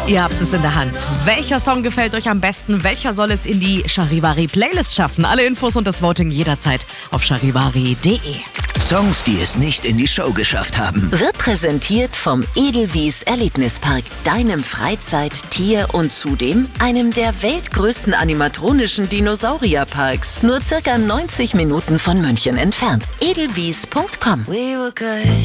Ihr habt es in der Hand. Welcher Song gefällt euch am besten? Welcher soll es in die Charivari-Playlist schaffen? Alle Infos und das Voting jederzeit auf charivari.de. Songs, die es nicht in die Show geschafft haben. Wird präsentiert vom Edelwies Erlebnispark, deinem Freizeit-, Tier- und zudem einem der weltgrößten animatronischen Dinosaurierparks. Nur circa 90 Minuten von München entfernt. Edelwies.com. We were good.